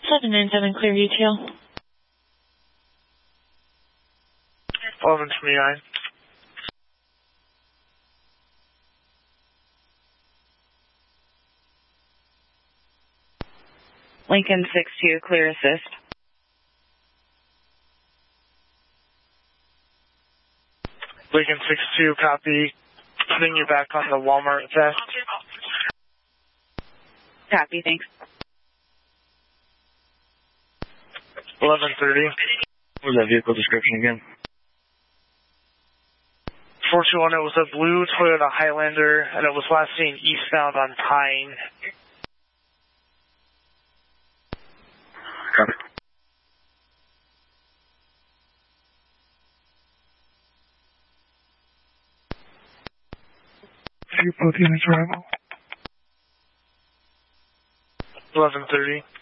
797 Clearview Teal. 1129. Lincoln 62, clear assist. Lincoln 62, copy. Putting you back on the Walmart vest. Copy, thanks. 1130. What was that vehicle description again? 421, it was a blue Toyota Highlander, and it was last seen eastbound on Pine. Copy. See both units arrival. 1130.